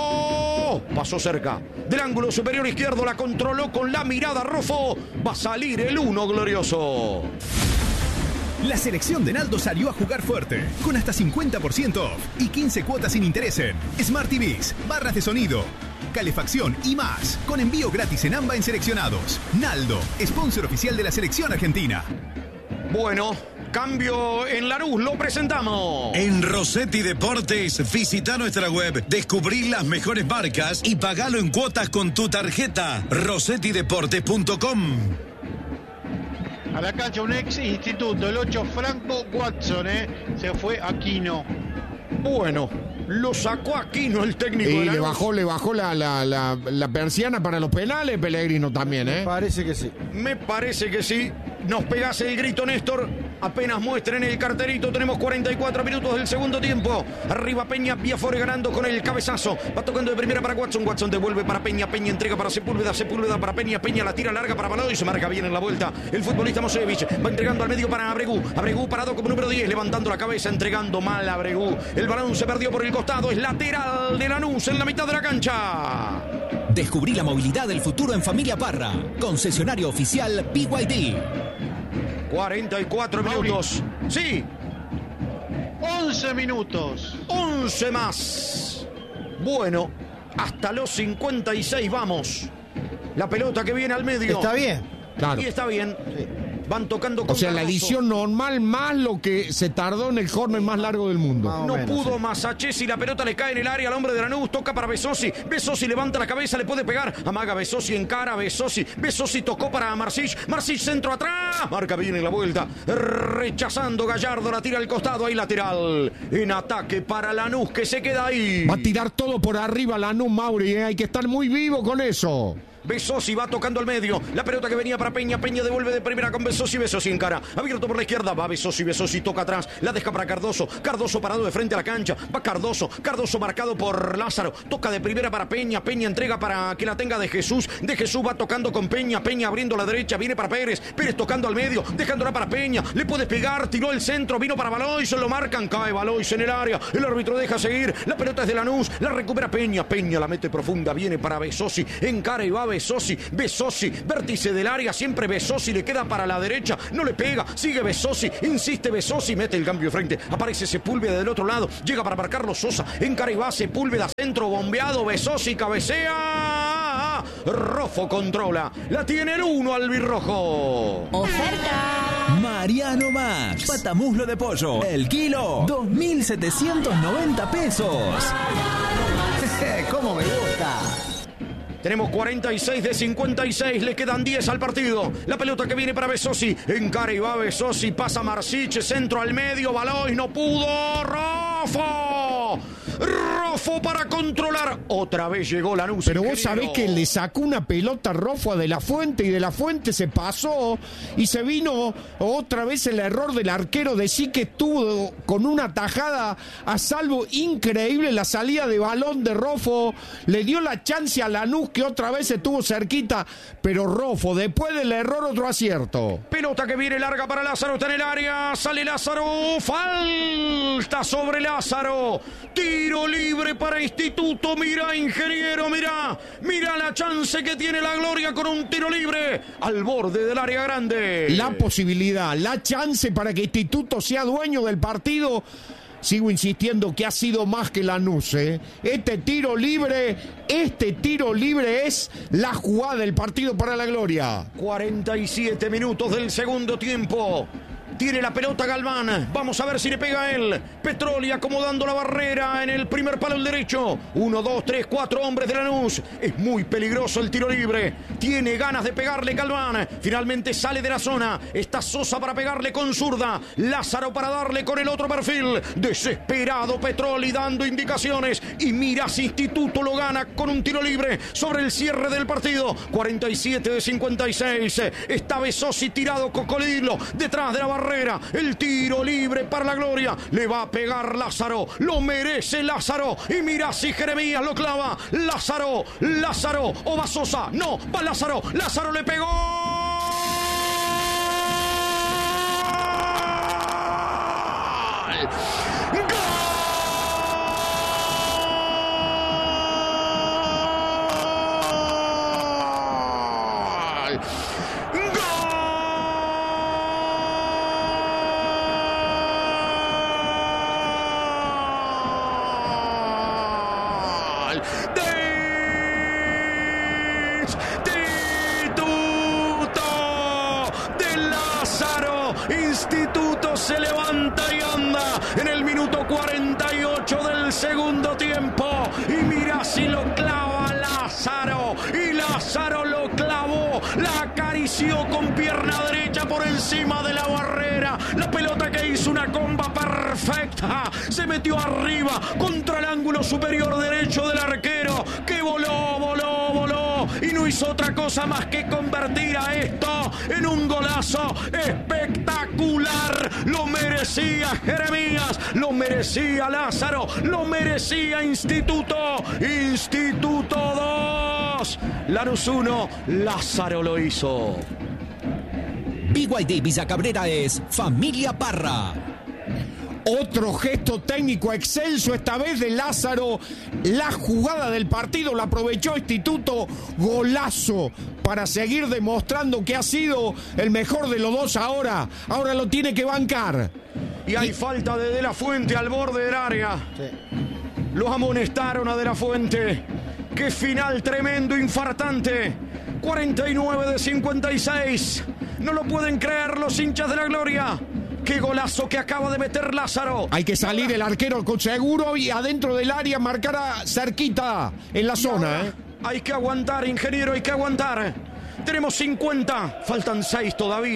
A: pegó. Pasó cerca del ángulo superior izquierdo, la controló con la mirada Rofo. Va a salir el uno glorioso.
O: La selección de Naldo salió a jugar fuerte, con hasta cincuenta por ciento off y quince cuotas sin interés en Smart T Vs, barras de sonido, calefacción y más, con envío gratis en AMBA en seleccionados. Naldo, sponsor oficial de la selección argentina.
A: Bueno, cambio en Lanús, lo presentamos.
P: En Rossetti Deportes, visita nuestra web, descubrí las mejores marcas y pagalo en cuotas con tu tarjeta. rossetti deportes punto com.
H: A la cancha un ex instituto, el ocho Franco Watson, ¿eh? Se fue Aquino.
A: Bueno, lo sacó Aquino el técnico.
C: Y
A: de
C: le bajó, le bajó la, la, la, la persiana para los penales, Pellegrino también, ¿eh?
E: Me parece que sí.
A: Me parece que sí. Nos pegase el grito, Néstor. Apenas muestren el carterito. Tenemos cuarenta y cuatro minutos del segundo tiempo. Arriba Peña, Villafore ganando con el cabezazo. Va tocando de primera para Watson. Watson devuelve para Peña. Peña entrega para Sepúlveda. Sepúlveda para Peña. Peña la tira larga para Balado y se marca bien en la vuelta. El futbolista Mosevich va entregando al medio para Abregú. Abregú parado como número diez, levantando la cabeza, entregando mal a Abregú. El balón se perdió por el costado. Es lateral de Lanús en la mitad de la cancha.
Q: Descubrí la movilidad del futuro en Familia Parra. Concesionario oficial B Y D.
A: cuarenta y cuatro minutos. Sí.
H: once minutos.
A: once más. Bueno, hasta los cincuenta y seis vamos. La pelota que viene al medio.
E: Está bien.
C: Claro.
A: Y está bien. Sí. Van tocando con
C: O sea, la edición normal más lo que se tardó en el córner más largo del mundo.
A: No
E: menos,
A: pudo
E: sí.
A: Masachesi, la pelota le cae en el área al hombre de Lanús, toca para Besosi. Besosi levanta la cabeza, le puede pegar. Amaga Besosi, encara Besosi. Besosi tocó para Marcich. Marcich centro atrás. Marca bien en la vuelta. Rechazando Gallardo, la tira al costado, ahí lateral. En ataque para Lanús, que se queda ahí.
C: Va a tirar todo por arriba Lanús, Mauri, ¿eh? Hay que estar muy vivo con eso.
A: Besosi va tocando al medio. La pelota que venía para Peña. Peña devuelve de primera con Besosi. Besosi en cara. Abierto por la izquierda. Va Besosi. Besosi toca atrás. La deja para Cardoso. Cardoso parado de frente a la cancha. Va Cardoso. Cardoso marcado por Lázaro. Toca de primera para Peña. Peña entrega para que la tenga de Jesús. De Jesús va tocando con Peña. Peña abriendo la derecha. Viene para Pérez. Pérez tocando al medio. Dejándola para Peña. Le puede pegar. Tiró el centro. Vino para Valois. Se lo marcan. Cae Valois en el área. El árbitro deja seguir. La pelota es de Lanús. La recupera Peña. Peña la mete profunda. Viene para Besosi. En cara y va Besosi. Besosi. Vértice del área. Siempre Besosi. Le queda para la derecha. No le pega. Sigue Besosi. Insiste Besosi. Mete el cambio de frente. Aparece Sepúlveda del otro lado. Llega para marcarlo Sosa. En cara y va Sepúlveda. Centro bombeado. Besosi cabecea. Rofo controla. La tiene el uno albirrojo.
Q: Oferta. Mariano Max. Patamuslo de pollo. El kilo. dos mil setecientos noventa pesos.
E: ¿Cómo me gusta?
A: Tenemos cuarenta y seis de cincuenta y seis, le quedan diez al partido. La pelota que viene para Besosi. Encara y va Besosi, pasa Marsiche, centro al medio, Valois no pudo. ¡Rofo! Rofo para controlar. Otra vez llegó Lanús.
C: Pero vos sabés que le sacó una pelota Rofo a De La Fuente y De La Fuente se pasó y se vino otra vez el error del arquero de sí, que estuvo con una tajada a salvo increíble. La salida de balón de Rofo le dio la chance a Lanús, que otra vez estuvo cerquita, pero Rofo después del error otro acierto.
A: Pelota que viene larga para Lázaro, está en el área, sale Lázaro, falta sobre Lázaro, tiro libre para Instituto. Mira, ingeniero, mira, mira la chance que tiene la Gloria con un tiro libre al borde del área grande.
C: La posibilidad, la chance para que Instituto sea dueño del partido. Sigo insistiendo que ha sido más que Lanús, ¿eh? Este tiro libre, este tiro libre es la jugada del partido para la Gloria.
A: cuarenta y siete minutos del segundo tiempo. Tiene la pelota Galván. Vamos a ver si le pega a él. Petroli acomodando la barrera en el primer palo el derecho. Uno, dos, tres, cuatro hombres de Lanús. Es muy peligroso el tiro libre. Tiene ganas de pegarle Galván. Finalmente sale de la zona. Está Sosa para pegarle con zurda. Lázaro para darle con el otro perfil. Desesperado Petroli dando indicaciones. Y mira si Instituto lo gana con un tiro libre sobre el cierre del partido. cuarenta y siete de cincuenta y seis. Está Besosi tirado Cocodrilo detrás de la barrera. El tiro libre para la Gloria. Le va a pegar Lázaro. Lo merece Lázaro. Y mira si Jeremías lo clava. Lázaro, Lázaro. O va Sosa. No, va Lázaro. Lázaro le pegó. Instituto se levanta y anda en el minuto cuarenta y ocho del segundo tiempo. Y mira si lo clava Lázaro. Y Lázaro lo clavó. La acarició con pierna derecha por encima de la barrera. La pelota que hizo una comba perfecta. Se metió arriba contra el ángulo superior derecho del arquero, que voló, voló, voló. Y no hizo otra cosa más que convertir a esto en un golazo espectacular. Lo merecía Jeremías, lo merecía Lázaro, lo merecía Instituto. Instituto dos, Lanús uno, Lázaro lo hizo.
Q: B Y D Villa Cabrera es Familia Parra.
C: Otro gesto técnico excelso, esta vez de Lázaro. La jugada del partido la aprovechó Instituto. Golazo para seguir demostrando que ha sido el mejor de los dos ahora. Ahora lo tiene que bancar.
A: Y hay y... falta de De La Fuente al borde del área. Sí. Los amonestaron a De La Fuente. Qué final tremendo, infartante. cuarenta y nueve de cincuenta y seis. No lo pueden creer los hinchas de la Gloria. ¡Qué golazo que acaba de meter Lázaro!
C: Hay que salir el arquero con seguro y adentro del área marcar a cerquita en la zona. ¿eh?
A: Hay que aguantar, ingeniero, hay que aguantar. Tenemos cincuenta, faltan seis todavía.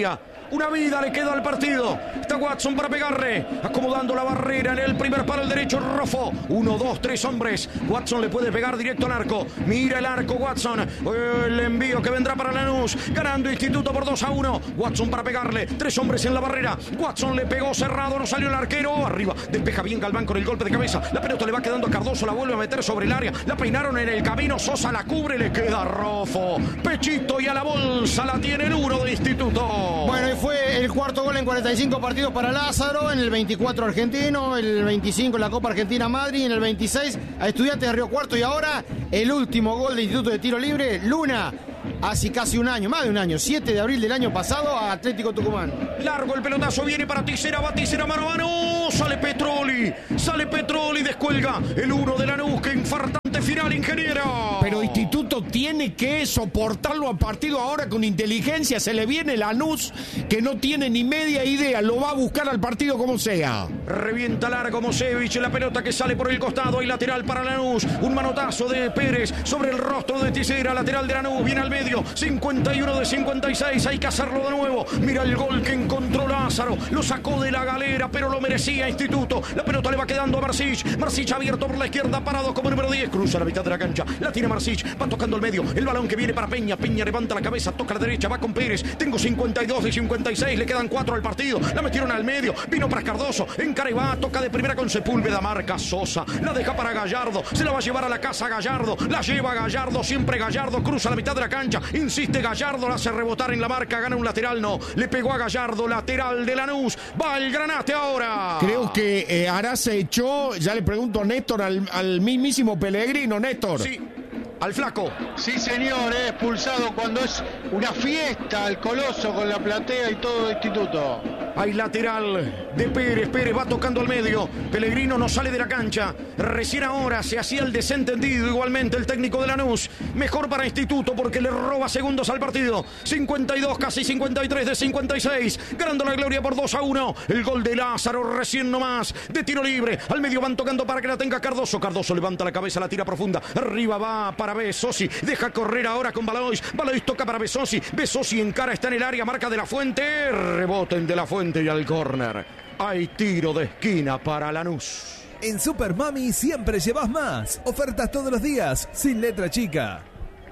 A: Una vida le queda al partido. Está Watson para pegarle. Acomodando la barrera en el primer palo, el derecho, Roffo. Uno, dos, tres hombres. Watson le puede pegar directo al arco. Mira el arco, Watson. El envío que vendrá para Lanús. Ganando Instituto por dos a uno. Watson para pegarle. Tres hombres en la barrera. Watson le pegó cerrado. No salió el arquero. Arriba. Despeja bien Galván con el golpe de cabeza. La pelota le va quedando a Cardoso. La vuelve a meter sobre el área. La peinaron en el camino. Sosa la cubre. Le queda Roffo. Pechito y a la bolsa. La tiene el uno de Instituto.
E: Bueno, y fue el cuarto gol en cuarenta y cinco partidos para Lázaro. En el veinticuatro argentino. El veinticinco en la Copa Argentina Madrid. En el veintiséis a Estudiantes de Río Cuarto. Y ahora el último gol de Instituto de Tiro Libre. Luna. Hace casi un año, más de un año, siete de abril del año pasado a Atlético Tucumán.
A: Largo el pelotazo, viene para Tisera, va Tisera mano a mano, sale Petroli, sale Petroli, descuelga el uno de Lanús, que infartante final, ingeniero.
C: Pero Instituto tiene que soportarlo a partido ahora con inteligencia, se le viene Lanús, que no tiene ni media idea, lo va a buscar al partido como sea.
A: Revienta largo Mosevich, la pelota que sale por el costado, hay lateral para Lanús, un manotazo de Pérez sobre el rostro de Tisera, lateral de Lanús, viene al medio. cincuenta y uno de cincuenta y seis, hay que hacerlo de nuevo. Mira el gol que encontró Lázaro, lo sacó de la galera, pero lo merecía Instituto. La pelota le va quedando a Marcich. Marcich abierto por la izquierda, parado como número diez, cruza la mitad de la cancha, la tiene Marcich, va tocando el medio, el balón que viene para Peña. Peña levanta la cabeza, toca la derecha, va con Pérez. Tengo cincuenta y dos de cincuenta y seis, le quedan cuatro al partido. La metieron al medio, vino para Cardoso, encara y va, toca de primera con Sepúlveda, marca Sosa, la deja para Gallardo, se la va a llevar a la casa Gallardo, la lleva Gallardo, siempre Gallardo, cruza la mitad de la cancha. Insiste Gallardo, la hace rebotar en la marca, gana un lateral, no, le pegó a Gallardo, lateral de Lanús, va el Granate ahora.
C: Creo que eh, Araza echó, ya le pregunto a Néstor, al, al mismísimo Pellegrino, Néstor.
A: Sí. Al flaco.
H: Sí, señor, es expulsado cuando es una fiesta al Coloso con la platea y todo el Instituto.
A: Hay lateral de Pérez, Pérez va tocando al medio, Pellegrino no sale de la cancha, recién ahora se hacía el desentendido igualmente el técnico de Lanús, mejor para Instituto porque le roba segundos al partido, cincuenta y dos, casi cincuenta y tres de cincuenta y seis, ganando la gloria por dos a uno, el gol de Lázaro recién nomás, de tiro libre, al medio van tocando para que la tenga Cardoso, Cardoso levanta la cabeza, la tira profunda, arriba va para Besosi, deja correr ahora con Balois, Balois toca para Besosi, Besosi encara, está en el área, marca de la Fuente, reboten de la Fuente y al córner. Hay tiro de esquina para Lanús.
D: En Super Mami siempre llevas más. Ofertas todos los días, sin letra chica.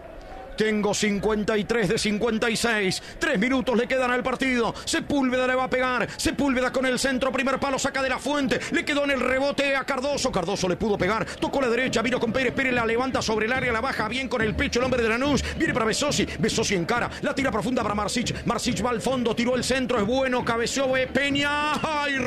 A: Tengo cincuenta y tres de cincuenta y seis. Tres minutos le quedan al partido. Sepúlveda le va a pegar. Sepúlveda con el centro. Primer palo saca de la Fuente. Le quedó en el rebote a Cardoso. Cardoso le pudo pegar. Tocó la derecha. Vino con Pérez. Pérez la levanta sobre el área. La baja bien con el pecho el hombre de Lanús. Viene para Besosi. Besosi encara. La tira profunda para Marcich. Marcich va al fondo. Tiró el centro. Es bueno. Cabeció Peña. ¡Ay,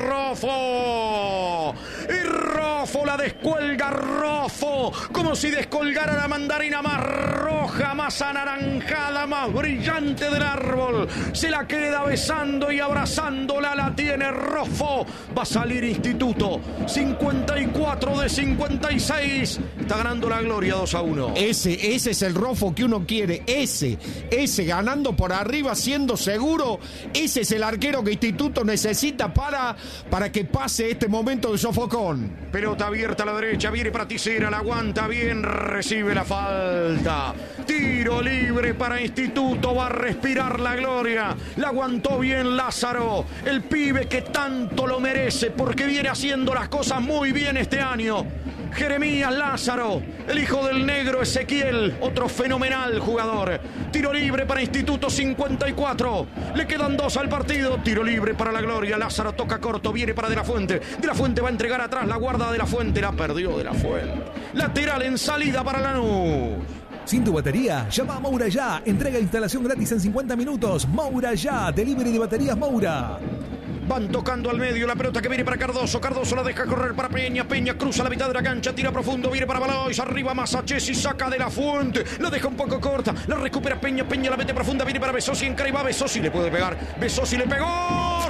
A: Roffo! Y Roffo la descuelga. Roffo. Como si descolgara la mandarina más roja, más anaranjada, más brillante del árbol. Se la queda besando y abrazándola, la tiene Roffo. Va a salir Instituto. cincuenta y cuatro de cincuenta y seis. Está ganando la gloria dos a uno.
C: Ese, ese es el Roffo que uno quiere. Ese, ese ganando por arriba, siendo seguro. Ese es el arquero que Instituto necesita para, para que pase este momento de sofocón.
A: Pelota abierta a la derecha, viene para Tisera, la aguanta bien, recibe la falta. Tiro libre para Instituto, va a respirar la gloria. La aguantó bien Lázaro, el pibe que tanto lo merece porque viene haciendo las cosas muy bien este año. Jeremías Lázaro, el hijo del negro Ezequiel, otro fenomenal jugador. Tiro libre para Instituto, cincuenta y cuatro. Le quedan dos al partido. Tiro libre para la gloria. Lázaro toca corto, viene para De la Fuente. De la Fuente va a entregar atrás, la guarda De la Fuente, la perdió De la Fuente. Lateral en salida para Lanús.
D: Sin tu batería, llama a Moura Ya. Entrega e instalación gratis en cincuenta minutos. Moura Ya, delivery de baterías Moura.
A: Van tocando al medio, la pelota que viene para Cardoso. Cardoso la deja correr para Peña. Peña cruza la mitad de la cancha, tira profundo, viene para Balois. Arriba Masachesi, saca De la Fuente. La deja un poco corta, la recupera Peña. Peña la mete profunda, viene para Besosi. En cara y va Besosi, le puede pegar. Besosi le pegó.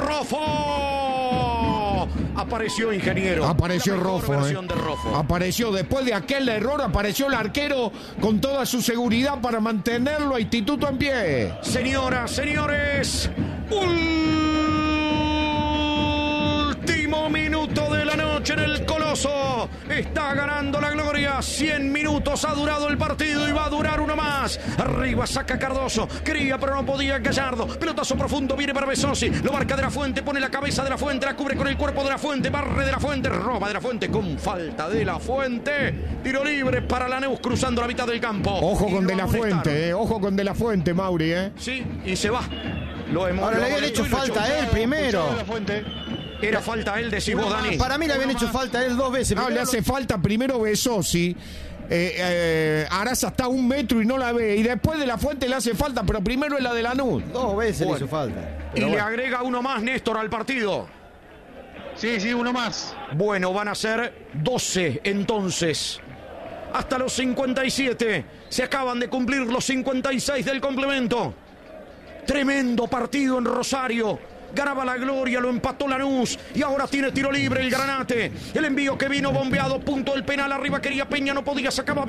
A: Roffo. Apareció ingeniero.
C: Apareció Roffo, eh.
A: de Roffo.
C: Apareció después de aquel error, apareció el arquero con toda su seguridad para mantenerlo a Instituto en pie.
A: Señoras, señores, último minuto de la noche en el Colón. Cardoso. Está ganando la gloria. cien minutos ha durado el partido y va a durar uno más. Arriba saca Cardoso. Quería pero no podía Gallardo. Pelotazo profundo viene para Besosi. Lo marca De la Fuente. Pone la cabeza De la Fuente. La cubre con el cuerpo De la Fuente. Barre De la Fuente. Roba De la Fuente con falta De la Fuente. Tiro libre para Lanús cruzando la mitad del campo.
C: Ojo con De la Fuente. Eh. Ojo con De la Fuente, Mauri. Eh.
A: Sí, y se va. Lo hemos,
E: Ahora
A: lo
E: le habían hecho falta a él primero.
A: Era falta a él, decís vos, Dani.
E: Para mí le habían hecho falta a él dos veces.
C: No, le hace falta primero Besosi. Eh, eh, Araza está a un metro y no la ve. Y después De la Fuente le hace falta, pero primero es la de Lanús.
E: Dos veces
A: bueno,
E: le hizo falta.
A: Y
E: Pero
A: le
E: bueno.
A: agrega uno más, Néstor, al partido.
H: Sí, sí, uno más.
A: Bueno, van a ser doce entonces. Hasta los cincuenta y siete. Se acaban de cumplir los cincuenta y seis del complemento. Tremendo partido en Rosario. Ganaba la gloria, lo empató Lanús y ahora tiene tiro libre el Granate. El envío que vino bombeado, punto del penal, arriba quería Peña, no podía, sacaba